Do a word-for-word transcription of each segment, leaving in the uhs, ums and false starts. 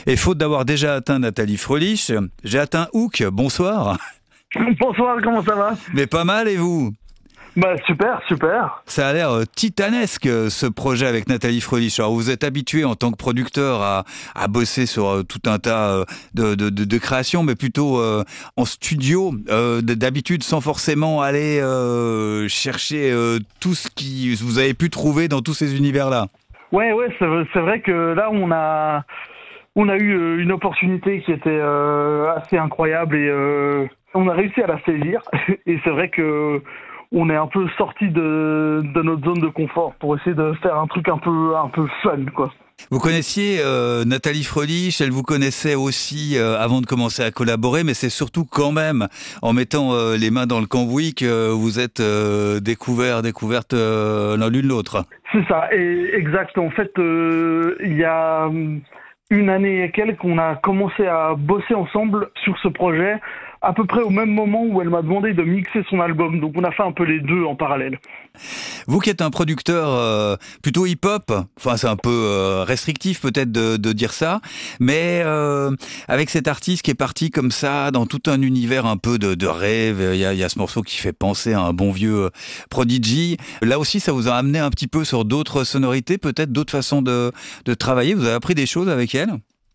Et faute d'avoir déjà atteint Nathalie Fröhlich, j'ai atteint Hook. Bonsoir. Bonsoir, comment ça va? Mais pas mal, et vous? Bah super, super. Ça a l'air titanesque, ce projet avec Nathalie Fröhlich. Alors vous êtes habitué en tant que producteur à, à bosser sur tout un tas de, de, de, de créations, mais plutôt euh, en studio, euh, d'habitude sans forcément aller euh, chercher euh, tout ce que vous avez pu trouver dans tous ces univers-là. Ouais, ouais, c'est, c'est vrai que là on a, on a eu une opportunité qui était euh, assez incroyable et euh, on a réussi à la saisir. Et c'est vrai que on est un peu sorti de, de notre zone de confort pour essayer de faire un truc un peu, un peu fun, quoi. Vous connaissiez euh, Nathalie Fröhlich, elle vous connaissait aussi euh, avant de commencer à collaborer, mais c'est surtout quand même en mettant euh, les mains dans le cambouis que vous êtes euh, découvert, découverte euh, l'un l'une l'autre. C'est ça, et exact. En fait, euh, il y a une année et quelques, on a commencé à bosser ensemble sur ce projet, à peu près au même moment où elle m'a demandé de mixer son album. Donc on a fait un peu les deux en parallèle. Vous qui êtes un producteur euh, plutôt hip-hop, enfin c'est un peu euh, restrictif peut-être de, de dire ça, mais euh, avec cet artiste qui est parti comme ça dans tout un univers un peu de, de rêve, il y a, il y a ce morceau qui fait penser à un bon vieux Prodigy. Là aussi ça vous a amené un petit peu sur d'autres sonorités, peut-être d'autres façons de, de travailler. Vous avez appris des choses avec elle ?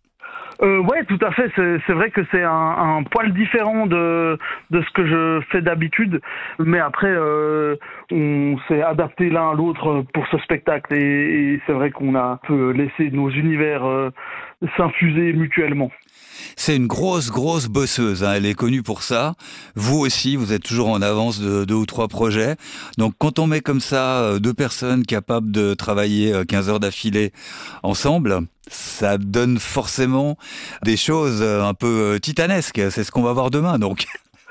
Euh, ouais, tout à fait. C'est, c'est vrai que c'est un, un poil différent de de ce que je fais d'habitude, mais après euh, on s'est adapté l'un à l'autre pour ce spectacle et, et c'est vrai qu'on a un peu laissé nos univers euh, s'infuser mutuellement. C'est une grosse, grosse bosseuse, hein. Elle est connue pour ça. Vous aussi, vous êtes toujours en avance de deux ou trois projets. Donc, quand on met comme ça deux personnes capables de travailler quinze heures d'affilée ensemble, ça donne forcément des choses un peu titanesques. C'est ce qu'on va voir demain, donc.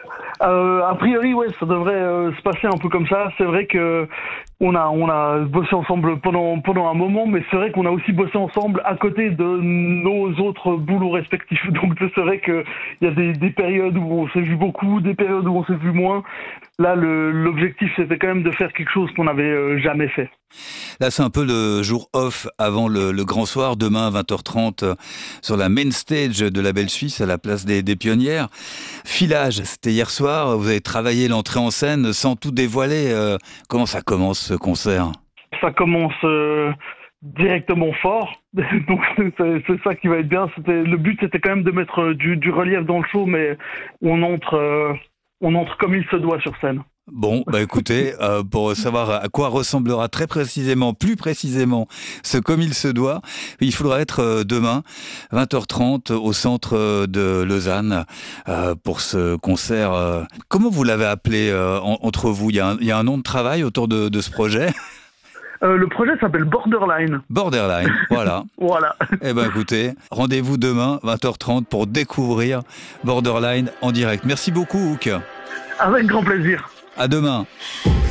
Euh, a priori, ouais, ça devrait euh, se passer un peu comme ça. C'est vrai que on a on a bossé ensemble pendant pendant un moment, mais c'est vrai qu'on a aussi bossé ensemble à côté de nos autres boulots respectifs. Donc c'est vrai que il y a des des périodes où on s'est vu beaucoup, des périodes où on s'est vu moins. Là, le, l'objectif, c'était quand même de faire quelque chose qu'on n'avait euh, jamais fait. Là, c'est un peu le jour off avant le, le grand soir, demain à vingt heures trente, sur la main stage de la Belle Suisse, à la place des, des Pionnières. Filage, c'était hier soir, vous avez travaillé l'entrée en scène sans tout dévoiler. Euh, comment ça commence, ce concert ? Ça commence euh, directement fort, donc c'est, c'est ça qui va être bien. C'était, le but, c'était quand même de mettre du, du relief dans le show, mais on entre... Euh, on entre comme il se doit sur scène. Bon, bah écoutez, euh, pour savoir à quoi ressemblera très précisément, plus précisément, ce comme il se doit, il faudra être euh, demain, vingt heures trente, au centre de Lausanne, euh, pour ce concert. Euh, comment vous l'avez appelé euh, en, entre vous ? Il y, a un, il y a un nom de travail autour de, de ce projet ? Euh, le projet s'appelle Borderline. Borderline, voilà. Voilà. Eh ben écoutez, rendez-vous demain, vingt heures trente, pour découvrir Borderline en direct. Merci beaucoup, Hook. Avec grand plaisir. À demain.